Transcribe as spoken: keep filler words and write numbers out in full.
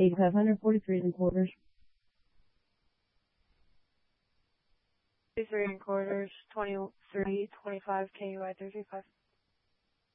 eighty-five hundred, forty-three and quarters. Three and quarters, twenty-three, twenty-five, K U I thirty-five.